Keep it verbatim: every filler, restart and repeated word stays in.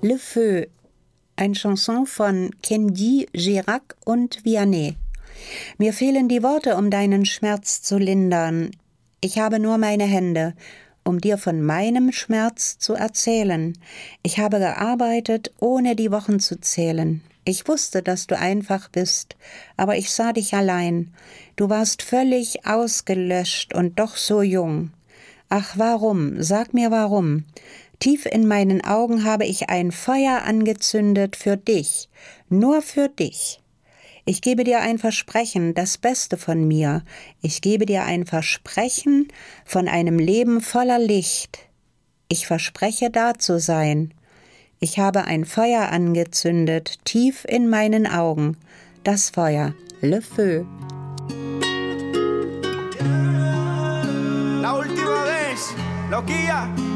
Le Feu, ein Chanson von Kenji Girac und Vianney. Mir fehlen die Worte, um deinen Schmerz zu lindern. Ich habe nur meine Hände, um dir von meinem Schmerz zu erzählen. Ich habe gearbeitet, ohne die Wochen zu zählen. Ich wusste, dass du einfach bist, aber ich sah dich allein. Du warst völlig ausgelöscht und doch so jung. Ach, warum? Sag mir warum. Tief in meinen Augen habe ich ein Feuer angezündet für dich, nur für dich. Ich gebe dir ein Versprechen, das Beste von mir. Ich gebe dir ein Versprechen von einem Leben voller Licht. Ich verspreche, da zu sein. Ich habe ein Feuer angezündet, tief in meinen Augen. Das Feuer, Le Feu. La última vez, Loquilla.